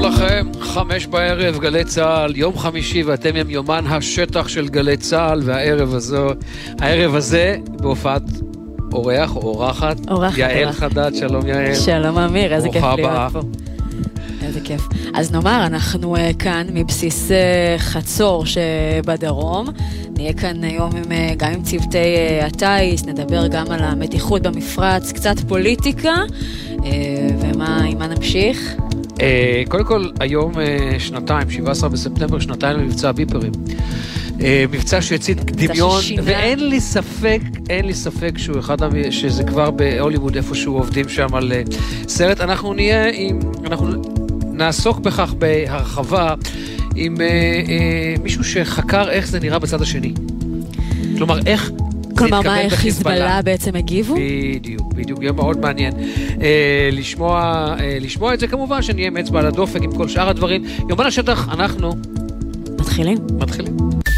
לכם, 5 בערב, גלי צהל, יום חמישי, ואתם עם יומן השטח של גלי צהל, והערב הזה בהופעת אורח או אורחת, יעל חדד, שלום יעל. שלום אמיר, איזה כיף להיות פה. איזה כיף. אז נאמר, אנחנו כאן מבסיס חצור שבדרום, נהיה כאן היום גם עם צוותי הטייס, נדבר גם על המתיחות במפרץ, קצת פוליטיקה, ומה נמשיך? קודם כל, היום שנתיים, 17 בספטמבר, שנתיים למבצע ביפרים. מבצע שהצית דמיון, ואין לי ספק שהוא שזה כבר בהוליווד איפשהו עובדים שם על סרט. אנחנו נעסוק בכך בהרחבה עם מישהו שחקר איך זה נראה בצד השני. כלומר, כלומר, מה חיזבאללה בעצם הגיבו? בדיוק, יהיה מאוד מעניין לשמוע את זה. כמובן שנהיה עם אצבע על הדופק עם כל שאר הדברים. יומן השטח, אנחנו מתחילים.